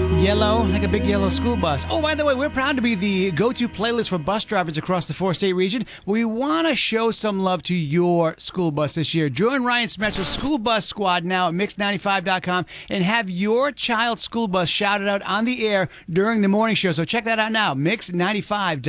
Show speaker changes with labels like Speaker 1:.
Speaker 1: Yellow, like a big yellow school bus. Oh, by the way, we're proud to be the go-to playlist for bus drivers across the four-state region. We want to show some love to your school bus this year. Join Ryan Smetzer's School Bus Squad now at Mix95.com and have your child's school bus shouted out on the air during the morning show. So check that out now, Mix95.com.